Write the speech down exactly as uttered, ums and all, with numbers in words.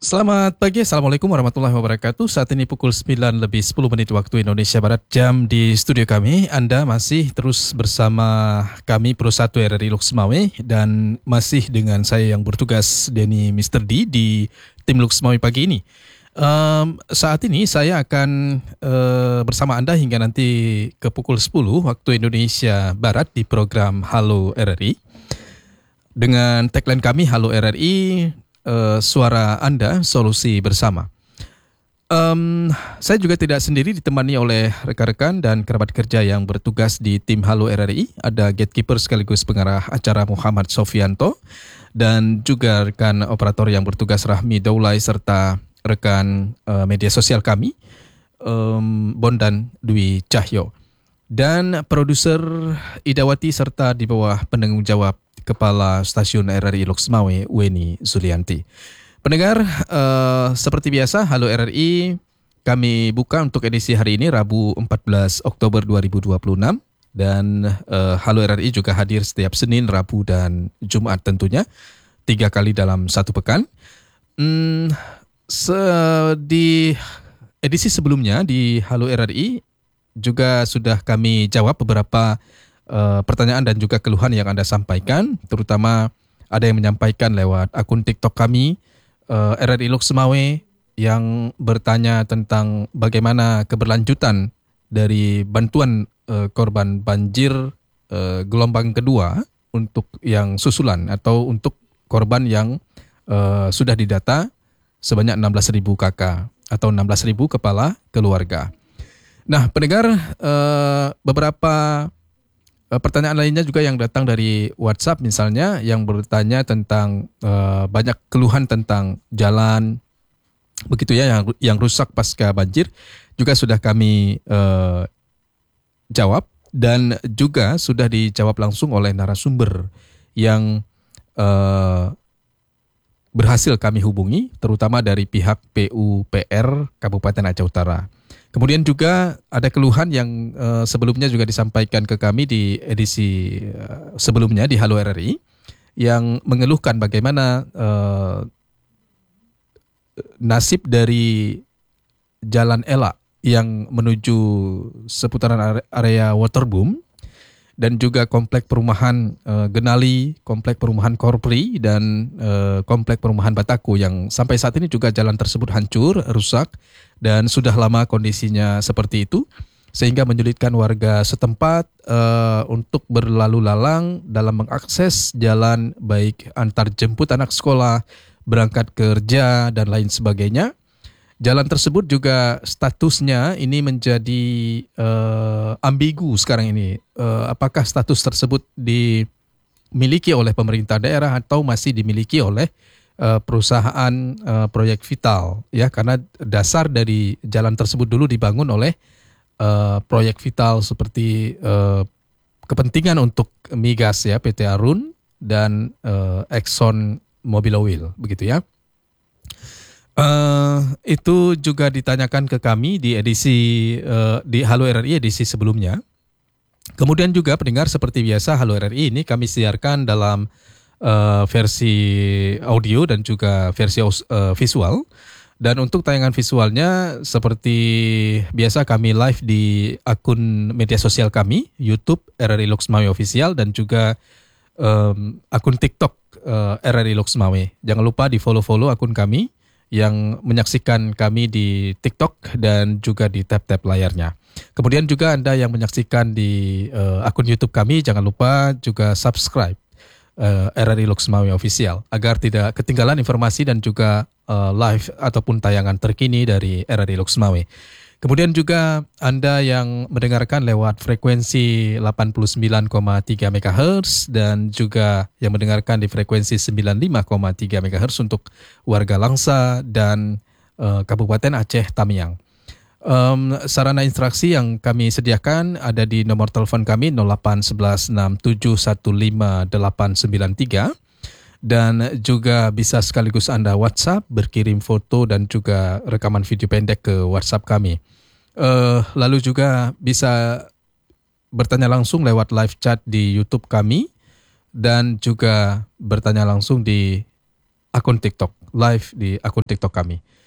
Selamat pagi, Assalamualaikum warahmatullahi wabarakatuh. Saat ini pukul sembilan lebih sepuluh menit waktu Indonesia Barat. Jam di studio kami, Anda masih terus bersama kami Pro satu R R I Lux Mawai. Dan masih dengan saya yang bertugas, Denny Mister D di tim Lux Mawai pagi ini. Um, saat ini saya akan uh, bersama Anda hingga nanti ke pukul sepuluh waktu Indonesia Barat di program Halo R R I. Dengan tagline kami, Halo R R I, Uh, suara Anda, solusi bersama. Um, saya juga tidak sendiri, ditemani oleh rekan-rekan dan kerabat kerja yang bertugas di tim Halo R R I. Ada gatekeeper sekaligus pengarah acara Muhammad Sofianto, dan juga rekan operator yang bertugas Rahmi Daulay, serta rekan uh, media sosial kami, um, Bondan Dwi Cahyo. Dan produser Idawati, serta di bawah penanggung jawab Kepala Stasiun R R I Lux Mawai, Weni Zulianti. Pendengar, uh, seperti biasa, Halo R R I kami buka untuk edisi hari ini, Rabu empat belas Oktober dua ribu dua puluh enam. Dan uh, Halo R R I juga hadir setiap Senin, Rabu, dan Jumat tentunya, tiga kali dalam satu pekan. Hmm, se- di edisi sebelumnya di Halo R R I juga sudah kami jawab beberapa Uh, pertanyaan dan juga keluhan yang Anda sampaikan, terutama ada yang menyampaikan lewat akun TikTok kami, uh, R R I Lux Mawai, yang bertanya tentang bagaimana keberlanjutan dari bantuan uh, korban banjir uh, gelombang kedua untuk yang susulan atau untuk korban yang uh, sudah didata sebanyak enam belas ribu kakak atau enam belas ribu kepala keluarga. Nah, pendengar, uh, beberapa pertanyaan lainnya juga yang datang dari WhatsApp misalnya, yang bertanya tentang uh, banyak keluhan tentang jalan, begitu ya, yang yang rusak pasca banjir, juga sudah kami uh, jawab, dan juga sudah dijawab langsung oleh narasumber yang uh, berhasil kami hubungi, terutama dari pihak P U P R Kabupaten Aceh Utara. Kemudian juga ada keluhan yang uh, sebelumnya juga disampaikan ke kami di edisi uh, sebelumnya di Halo R R I, yang mengeluhkan bagaimana uh, nasib dari Jalan Elak yang menuju seputaran area Waterboom, dan juga komplek perumahan uh, Genali, komplek perumahan Korpri, dan uh, komplek perumahan Bataku, yang sampai saat ini juga jalan tersebut hancur, rusak, dan sudah lama kondisinya seperti itu, sehingga menyulitkan warga setempat uh, untuk berlalu lalang dalam mengakses jalan, baik antar jemput anak sekolah, berangkat kerja, dan lain sebagainya. Jalan tersebut juga statusnya ini menjadi uh, ambigu sekarang ini. Uh, apakah status tersebut dimiliki oleh pemerintah daerah atau masih dimiliki oleh uh, perusahaan uh, proyek vital, ya? Karena dasar dari jalan tersebut dulu dibangun oleh uh, proyek vital seperti uh, kepentingan untuk migas, ya, P T Arun dan uh, Exxon Mobil Oil, begitu ya. Uh, itu juga ditanyakan ke kami di edisi uh, di Halo R R I edisi sebelumnya. Kemudian juga pendengar, seperti biasa, Halo R R I ini kami siarkan dalam uh, versi audio dan juga versi uh, visual. Dan untuk tayangan visualnya, seperti biasa kami live di akun media sosial kami, YouTube R R I Lux Mawai Official, dan juga um, akun TikTok uh, R R I Lux Mawai. Jangan lupa di follow-follow akun kami yang menyaksikan kami di TikTok dan juga di tab-tab layarnya. Kemudian juga Anda yang menyaksikan di uh, akun YouTube kami, jangan lupa juga subscribe uh, R R I Lux Mawai Official agar tidak ketinggalan informasi dan juga uh, live ataupun tayangan terkini dari R R I Lux Mawai. Kemudian juga Anda yang mendengarkan lewat frekuensi delapan puluh sembilan koma tiga megahertz dan juga yang mendengarkan di frekuensi sembilan puluh lima koma tiga megahertz untuk warga Langsa dan uh, Kabupaten Aceh Tamiang. Um, sarana interaksi yang kami sediakan ada di nomor telepon kami nol delapan satu satu enam tujuh satu lima delapan sembilan tiga, dan juga bisa sekaligus Anda WhatsApp, berkirim foto dan juga rekaman video pendek ke WhatsApp kami. Uh, lalu juga bisa bertanya langsung lewat live chat di YouTube kami, dan juga bertanya langsung di akun TikTok live di akun TikTok kami.